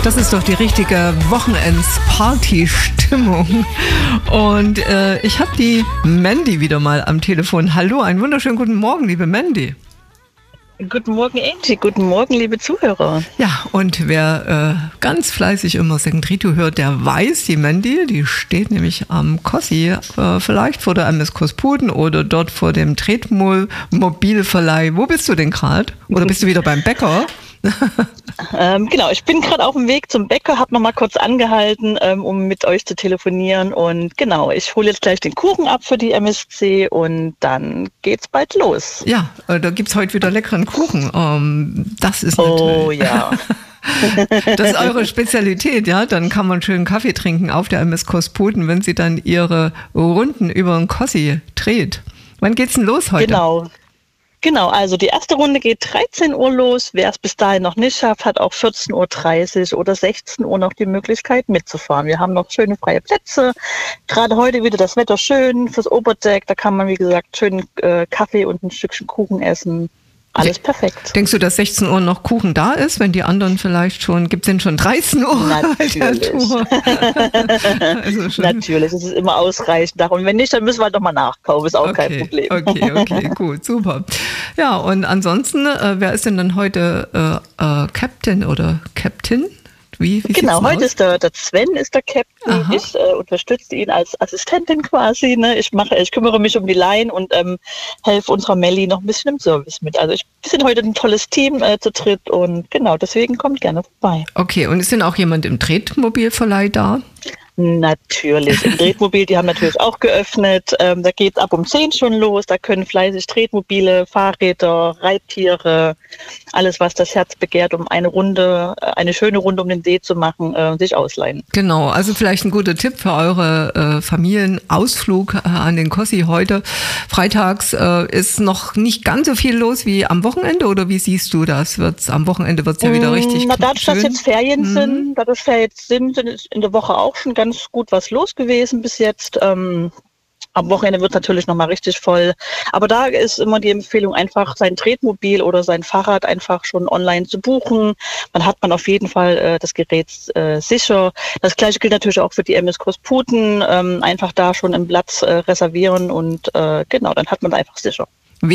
Das ist doch die richtige Wochenends-Party-Stimmung. Und ich habe die Mandy wieder mal am Telefon. Hallo, einen wunderschönen guten Morgen, liebe Mandy. Guten Morgen, Angie. Guten Morgen, liebe Zuhörer. Ja, und wer ganz fleißig immer Second Rito hört, der weiß, die Mandy, die steht nämlich am Kossi, vielleicht vor der MS Kosputen oder dort vor dem Tretmobilverleih. Wo bist du denn gerade? Oder bist du wieder beim Bäcker? Genau, ich bin gerade auf dem Weg zum Bäcker, habe noch mal kurz angehalten, um mit euch zu telefonieren. Und genau, ich hole jetzt gleich den Kuchen ab für die MSC und dann geht's bald los. Ja, da gibt's heute wieder leckeren Kuchen. Das ist natürlich... Oh ja. Das ist eure Spezialität, ja? Dann kann man schön Kaffee trinken auf der MS Kosputen, wenn sie dann ihre Runden über den Kossi dreht. Wann geht's denn los heute? Genau, also die erste Runde geht 13 Uhr los. Wer es bis dahin noch nicht schafft, hat auch 14.30 Uhr oder 16 Uhr noch die Möglichkeit mitzufahren. Wir haben noch schöne freie Plätze. Gerade heute wieder das Wetter schön fürs Oberdeck. Da kann man, wie gesagt, schön Kaffee und ein Stückchen Kuchen essen. Alles perfekt. Denkst du, dass 16 Uhr noch Kuchen da ist, wenn die anderen vielleicht schon, gibt es denn schon 13 Uhr? Natürlich. Also natürlich, es ist immer ausreichend. Und wenn nicht, dann müssen wir halt nochmal nachkaufen, ist auch kein Problem. Okay, gut, super. Ja, und ansonsten, wer ist denn dann heute Captain oder Captain? Wie genau, heute ist der Sven ist der Captain. Aha. Ich unterstütze ihn als Assistentin quasi. Ne? Ich kümmere mich um die Line und helfe unserer Melli noch ein bisschen im Service mit. Also wir sind heute ein tolles Team zu dritt und genau, deswegen kommt gerne vorbei. Okay, und ist denn auch jemand im Tretmobilverleih da? Natürlich. Im Tretmobil, die haben natürlich auch geöffnet. Da geht es ab um 10 schon los. Da können fleißig Tretmobile, Fahrräder, Reittiere, alles, was das Herz begehrt, um eine schöne Runde um den See zu machen, sich ausleihen. Genau, also vielleicht ein guter Tipp für eure Familienausflug an den Kossi heute. Freitags ist noch nicht ganz so viel los wie am Wochenende, oder wie siehst du das? Am Wochenende wird es ja wieder richtig dadurch, dass jetzt Ferien sind, ist in der Woche auch schon ganz gut was los gewesen bis jetzt. Am Wochenende wird es natürlich nochmal richtig voll. Aber da ist immer die Empfehlung, einfach sein Tretmobil oder sein Fahrrad einfach schon online zu buchen. Dann hat man auf jeden Fall das Gerät sicher. Das Gleiche gilt natürlich auch für die MS Kosputen. Einfach da schon einen Platz reservieren und genau, dann hat man es einfach sicher.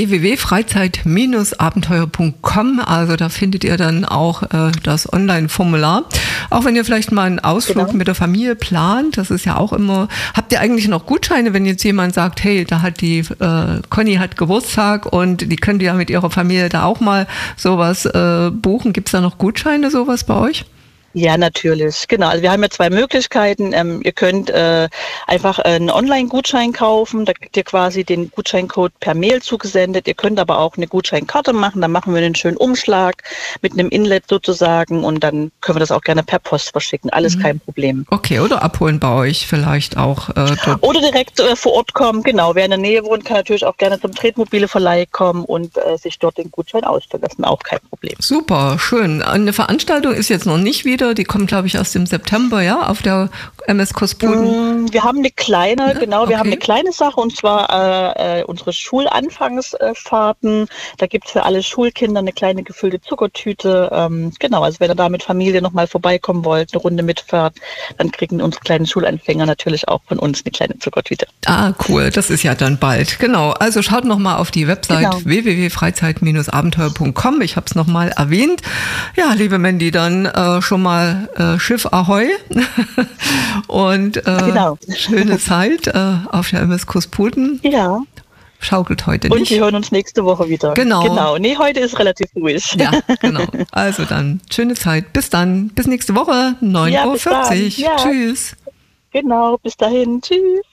www.freizeit-abenteuer.com, also da findet ihr dann auch das Online-Formular. Auch wenn ihr vielleicht mal einen Ausflug mit der Familie plant, das ist ja auch immer, habt ihr eigentlich noch Gutscheine, wenn jetzt jemand sagt, hey, da hat die Conny hat Geburtstag und die könnt ihr ja mit ihrer Familie da auch mal sowas buchen. Gibt es da noch Gutscheine, sowas bei euch? Ja, natürlich. Genau. Also wir haben ja zwei Möglichkeiten. Ihr könnt einfach einen Online-Gutschein kaufen. Da kriegt ihr quasi den Gutscheincode per Mail zugesendet. Ihr könnt aber auch eine Gutscheinkarte machen. Da machen wir einen schönen Umschlag mit einem Inlet sozusagen und dann können wir das auch gerne per Post verschicken. Alles kein Problem. Okay, oder abholen bei euch vielleicht auch. Dort. Oder direkt vor Ort kommen. Genau. Wer in der Nähe wohnt, kann natürlich auch gerne zum Tretmobileverleih kommen und sich dort den Gutschein ausstellen lassen. Auch kein Problem. Super, schön. Eine Veranstaltung ist jetzt noch nicht wieder. Die kommt, glaube ich, aus dem September, ja, auf der MS Kosputen. Wir haben eine kleine, wir haben eine kleine Sache und zwar unsere Schulanfangsfahrten. Da gibt es für alle Schulkinder eine kleine gefüllte Zuckertüte. Genau, also wenn ihr da mit Familie nochmal vorbeikommen wollt, eine Runde mitfahrt, dann kriegen unsere kleinen Schulanfänger natürlich auch von uns eine kleine Zuckertüte. Ah, cool, das ist ja dann bald. Genau, also schaut nochmal auf die Website www.freizeit-abenteuer.com. Ich habe es nochmal erwähnt. Ja, liebe Mandy, dann schon mal Schiff Ahoi und schöne Zeit auf der MS Kosputen. Ja. Schaukelt heute nicht. Und wir hören uns nächste Woche wieder. Genau. Nee, heute ist relativ ruhig. Ja, genau. Also dann, schöne Zeit. Bis dann. Bis nächste Woche, 9:40 Uhr. Ja. Tschüss. Genau, bis dahin. Tschüss.